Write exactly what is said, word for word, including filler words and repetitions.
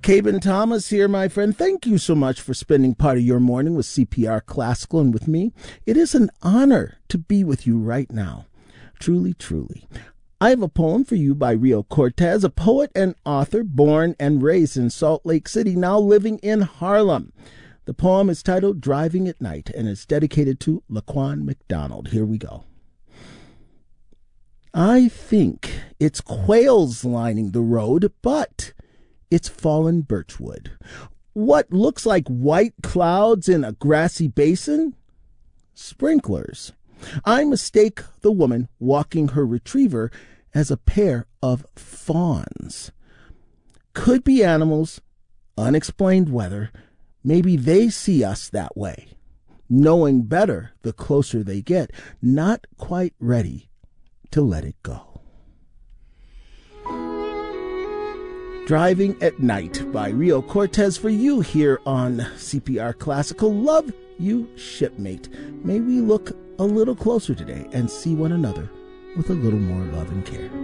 Caben Thomas here, my friend. Thank you so much for spending part of your morning with C P R Classical and with me. It is an honor to be with you right now. Truly, truly. I have a poem for you by Rio Cortez, a poet and author born and raised in Salt Lake City, now living in Harlem. The poem is titled Driving at Night and is dedicated to Laquan McDonald. Here we go. I think it's quails lining the road, but it's fallen birchwood. What looks like white clouds in a grassy basin? Sprinklers. I mistake the woman walking her retriever as a pair of fawns. Could be animals, unexplained weather. Maybe they see us that way. Knowing better the closer they get, not quite ready to let it go. Driving at Night by Rio Cortez for you here on C P R Classical. Love you, shipmate. May we look a little closer today and see one another with a little more love and care.